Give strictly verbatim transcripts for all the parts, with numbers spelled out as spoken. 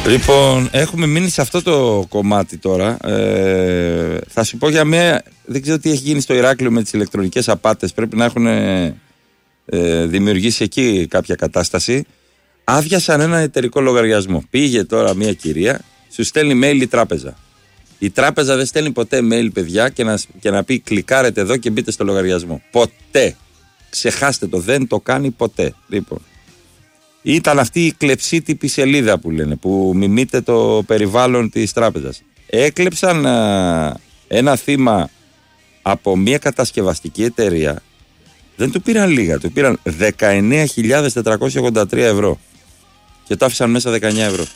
Λοιπόν, έχουμε μείνει σε αυτό το κομμάτι τώρα. Ε, θα σου πω για μια. Δεν ξέρω τι έχει γίνει στο Ηράκλειο με τις ηλεκτρονικές απάτες. Πρέπει να έχουν ε, ε, δημιουργήσει εκεί κάποια κατάσταση. Άδειασαν ένα εταιρικό λογαριασμό. Πήγε τώρα μια κυρία, σου στέλνει mail η τράπεζα. Η τράπεζα δεν στέλνει ποτέ mail, παιδιά, και να, και να πει κλικάρετε εδώ και μπείτε στο λογαριασμό. Ποτέ. Ξεχάστε το, δεν το κάνει ποτέ. Λοιπόν. Ήταν αυτή η κλεψίτυπη σελίδα που λένε, που μιμείται το περιβάλλον της τράπεζας. Έκλεψαν α, ένα θύμα από μια κατασκευαστική εταιρεία. Δεν του πήραν λίγα, του πήραν δεκαεννέα χιλιάδες τετρακόσια ογδόντα τρία ευρώ και το άφησαν μέσα δεκαεννέα ευρώ.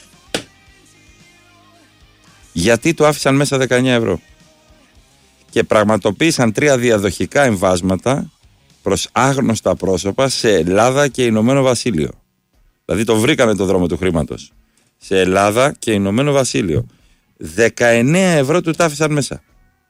Γιατί το άφησαν μέσα δεκαεννέα ευρώ? Και πραγματοποίησαν τρία διαδοχικά εμβάσματα προς άγνωστα πρόσωπα σε Ελλάδα και Ηνωμένο Βασίλειο. Δηλαδή το βρήκανε το δρόμο του χρήματος. Σε Ελλάδα και Ηνωμένο Βασίλειο. δεκαεννέα ευρώ του τα άφησαν μέσα.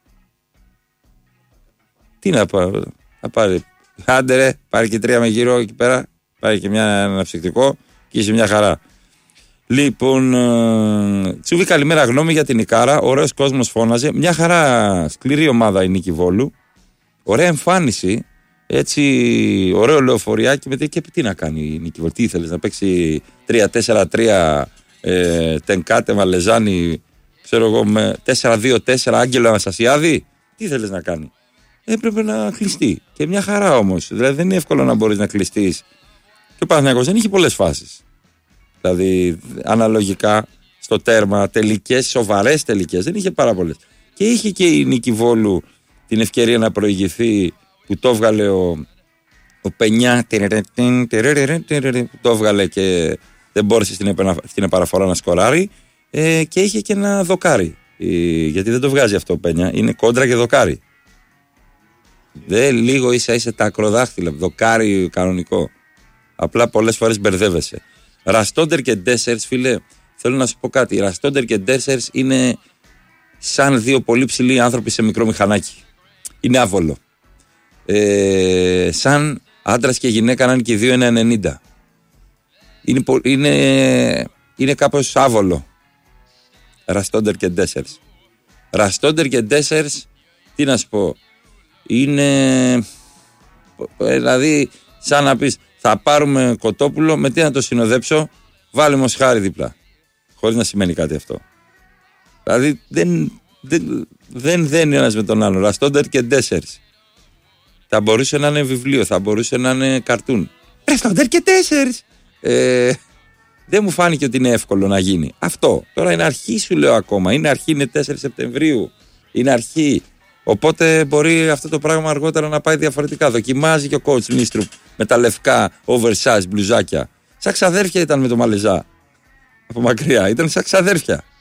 Τι να πάρει, να πάρει. Άντε ρε, πάρει και τρία με γύρω εκεί πέρα. Πάρει και μια, ένα ψυκτικό και είσαι μια χαρά. Λοιπόν, Τσούβι, καλημέρα, γνώμη για την Ικάρα. Ωραίος κόσμος φώναζε. Μια χαρά, σκληρή ομάδα η Νίκη Βόλου. Ωραία εμφάνιση. Έτσι, ωραίο λεωφοριάκι. Μετά και τι να κάνει η Νίκη Βόλου? Τι ήθελες, να παίξει τρία τέσσερα τρία ε, Τενκάτε Μαλεζάνη, ξέρω εγώ, με τέσσερα δύο τέσσερα Άγγελο Αναστασιάδη? Τι ήθελες να κάνει? Έπρεπε να κλειστεί. Και μια χαρά όμως. Δηλαδή δεν είναι εύκολο να μπορείς να κλειστείς. Και ο Παναθηναϊκός δεν είχε πολλές φάσεις. Δηλαδή, αναλογικά στο τέρμα, τελικές, σοβαρές τελικές, δεν είχε πάρα πολλές. Και είχε και η Νίκη Βόλου την ευκαιρία να προηγηθεί, που το έβγαλε ο, ο Πενιά, που το έβγαλε και δεν μπόρεσε στην, επανα, στην επαναφορά να σκοράρει, ε, και είχε και ένα δοκάρι. Ε, γιατί δεν το βγάζει αυτό ο Πενιά, είναι κόντρα και δοκάρι. Δεν, λίγο ίσα ίσα τα ακροδάχτυλα, δοκάρι κανονικό. Απλά πολλές φορές μπερδεύεσαι. Ραστόντερ και Ντέσσερς, φίλε, θέλω να σου πω κάτι. Ραστόντερ και Ντέσσερς είναι σαν δύο πολύ ψηλοί άνθρωποι σε μικρό μηχανάκι. Είναι άβολο. Ε, σαν άντρας και γυναίκα να είναι και δύο ένα ενενήντα. Είναι, είναι, είναι κάπως άβολο. Ραστόντερ και Ντέσσερς. Ραστόντερ και Ντέσσερς, τι να σου πω, είναι δηλαδή σαν να πεις θα πάρουμε Κοτόπουλο, με τι να το συνοδέψω, βάλε Μοσχάρη δίπλα. Χωρίς να σημαίνει κάτι αυτό. Δηλαδή δεν δεν, δεν, δεν είναι ένας με τον άλλο. Ραστόντερ και Ντέσσερς. Θα μπορούσε να είναι βιβλίο, θα μπορούσε να είναι καρτούν. Ραστόντερ και Ντέσσερς. Ε, δεν μου φάνηκε ότι είναι εύκολο να γίνει. Αυτό. Τώρα είναι αρχή, σου λέω ακόμα. Είναι αρχή, είναι τέσσερις Σεπτεμβρίου. Είναι αρχή. Οπότε μπορεί αυτό το πράγμα αργότερα να πάει διαφορετικά. Δοκιμάζει και ο coach Νίστρουπ με τα λευκά oversize μπλουζάκια. Σαν ξαδέρφια ήταν με το Μαλεζά. Από μακριά. Ήταν σαν ξαδέρφια.